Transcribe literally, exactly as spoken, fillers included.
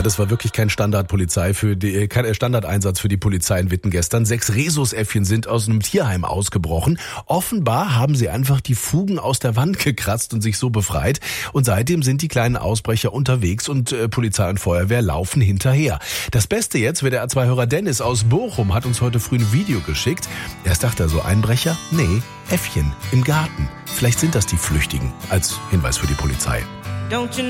das war wirklich kein Standardpolizei für die, kein Standardeinsatz für die Polizei in Witten gestern. Sechs Rhesusäffchen sind aus einem Tierheim ausgebrochen. Offenbar haben sie einfach die Fugen aus der Wand gekratzt und sich so befreit. Und seitdem sind die kleinen Ausbrecher unterwegs und äh, Polizei und Feuerwehr laufen hinterher. Das Beste jetzt, W D R zwei Hörer Dennis aus Bochum hat uns heute früh ein Video geschickt. Erst dachte er so, Einbrecher? Nee, Äffchen im Garten. Vielleicht sind das die Flüchtigen. Als Hinweis für die Polizei.